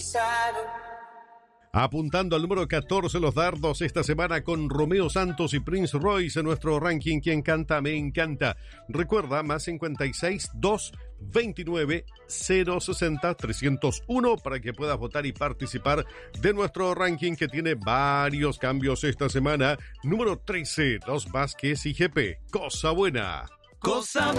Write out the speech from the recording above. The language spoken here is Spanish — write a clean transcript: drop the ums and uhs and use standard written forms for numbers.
Apuntando al número 14 los dardos esta semana con Romeo Santos y Prince Royce en nuestro ranking Quien Canta Me Encanta. Recuerda, más 56 2 29 060 301 para que puedas votar y participar de nuestro ranking que tiene varios cambios esta semana. Número 13, Los Vázquez y GP. Cosa Buena. Cosa